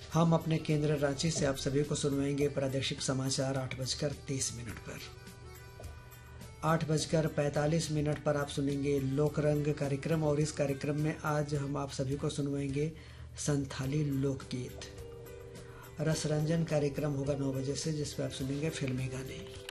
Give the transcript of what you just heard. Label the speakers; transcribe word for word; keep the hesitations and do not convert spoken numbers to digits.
Speaker 1: हम अपने केंद्र रांची से आप सभी को सुनवाएंगे प्रादेशिक समाचार आठ बजकर तीस मिनट पर। आठ बजकर पैंतालीस मिनट पर आप सुनेंगे लोकरंग कार्यक्रम और इस कार्यक्रम में आज हम आप सभी को सुनवाएंगे संथाली लोकगीत। रसरंजन कार्यक्रम होगा नौ बजे से, जिसमें आप सुनेंगे फिल्मी गाने।